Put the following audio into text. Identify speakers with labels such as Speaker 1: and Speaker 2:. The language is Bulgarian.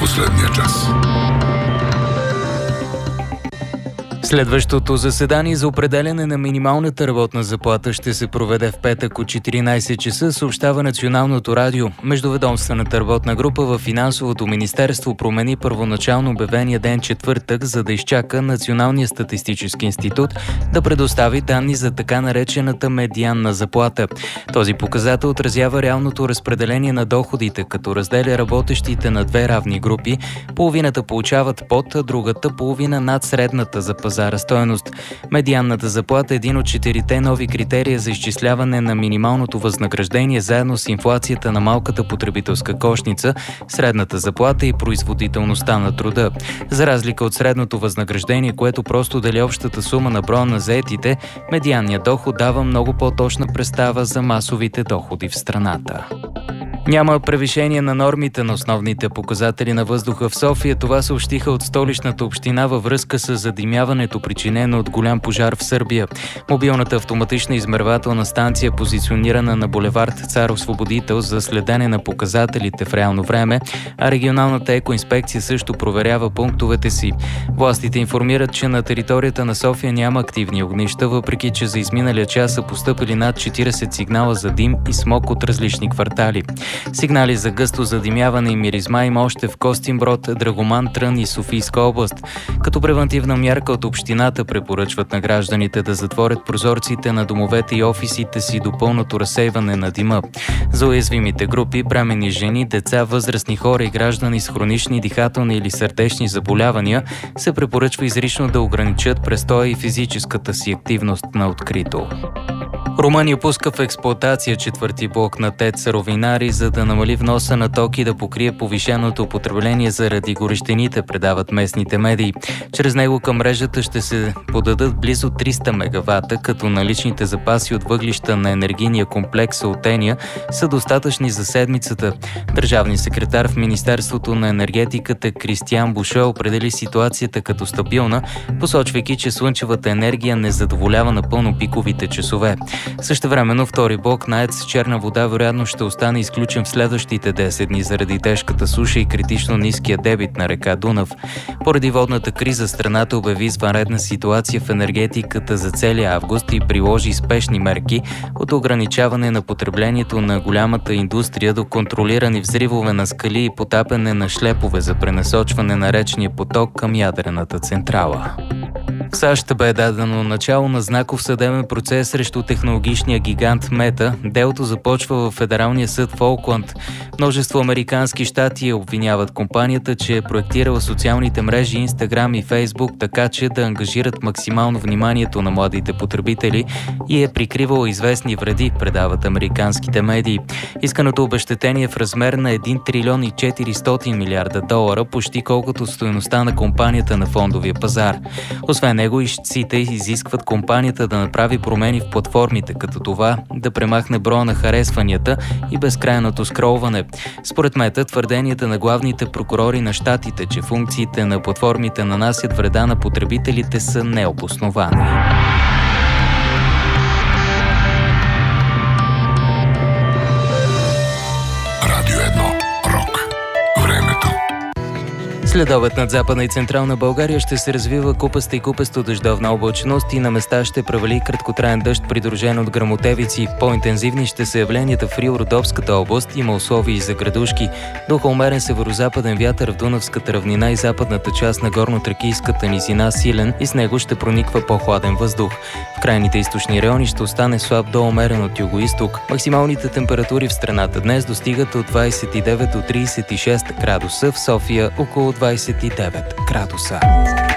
Speaker 1: последния час.
Speaker 2: Следващото заседание за определяне на минималната работна заплата ще се проведе в петък от 14 часа, съобщава Националното радио. Междуведомствената работна група в Финансовото министерство промени първоначално обявения ден четвъртък, за да изчака Националния статистически институт да предостави данни за така наречената медианна заплата. Този показател отразява реалното разпределение на доходите, като разделя работещите на две равни групи. Половината получават под, а другата половина над средната за пазара стойност. Медианната заплата е един от 4 нови критерия за изчисляване на минималното възнаграждение, заедно с инфлацията на малката потребителска кошница, средната заплата и производителността на труда. За разлика от средното възнаграждение, което просто дели общата сума на броя на заетите, медианният доход дава много по-точна представа за масовите доходи в страната. Няма превишение на нормите на основните показатели на въздуха в София. Това съобщиха от Столичната община във връзка с задимяването, причинено от голям пожар в Сърбия. Мобилната автоматична измервателна станция, позиционирана на булевард Цар Освободител за следене на показателите в реално време, а регионалната екоинспекция също проверява пунктовете си. Властите информират, че на територията на София няма активни огнища, въпреки че за изминалия час са постъпили над 40 сигнала за дим и смог от различни квартали. Сигнали за гъсто задимяване и миризма има още в Костинброд, Драгоман, Трън и Софийска област. Като превантивна мярка от общината препоръчват на гражданите да затворят прозорците на домовете и офисите си до пълното разсейване на дима. За уязвимите групи, бременни жени, деца, възрастни хора и граждани с хронични дихателни или сърдечни заболявания се препоръчва изрично да ограничат престоя и физическата си активност на открито. Румъния пуска в експлоатация четвърти блок на ТЕЦ Ровинари, за да намали вноса на ток и да покрие повишеното потребление заради горещините, предават местните медии. Чрез него към мрежата ще се подадат близо 300 мегавата, като наличните запаси от въглища на енергийния комплекс Олтения са достатъчни за седмицата. Държавният секретар в Министерството на енергетиката Кристиан Буше определи ситуацията като стабилна, посочвайки, че слънчевата енергия не задоволява напълно пиковите часове. Същевременно втори блок на АЕЦ Черна вода вероятно ще остане изключен в следващите 10 дни заради тежката суша и критично ниския дебит на река Дунав. Поради водната криза страната обяви извънредна ситуация в енергетиката за целия август и приложи спешни мерки от ограничаване на потреблението на голямата индустрия до контролирани взривове на скали и потапяне на шлепове за пренасочване на речния поток към ядрената централа. В САЩ бе дадено начало на знаков съдебен процес срещу технологичния гигант Мета. Делото започва в Федералния съд в Оукланд. Множество американски щати обвиняват компанията, че е проектирала социалните мрежи Instagram и Facebook така, че да ангажират максимално вниманието на младите потребители и е прикривала известни вреди, предават американските медии. Исканото обезщетение е в размер на 1 трилион и 400 милиарда долара, почти колкото стойността на компанията на фондовия пазар. Освен него, ищците изискват компанията да направи промени в платформите, като това да премахне броя на харесванията и безкрайното скролване. Според Мета, твърденията на главните прокурори на щатите, че функциите на платформите нанасят вреда на потребителите, са необосновани.
Speaker 1: Радио 1. Рок. Времето.
Speaker 2: Следобед над Западна и Централна България ще се развива купаста и купесто дъждовна облачност и на места ще превали краткотраен дъжд, придружен от гръмотевици. По-интензивни ще са явленията в Рил-Родопската област, има условия и за градушки. Духа умерен северозападен вятър в Дунавската равнина и западната част на горно-тракийската низина силен и с него ще прониква по-хладен въздух. В крайните източни райони ще остане слаб до умерен от юго-исток. Максималните температури в страната днес достигат от 29 до 36 градуса, в София около 29 градуса.